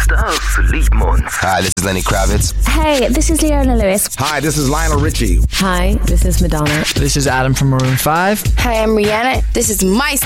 Stars Liedmond. Hi, this is Lenny Kravitz. Hey, this is Leona Lewis. Hi, this is Lionel Richie. Hi, this is Madonna. This is Adam from Maroon 5. Hi, I'm Rihanna. This is my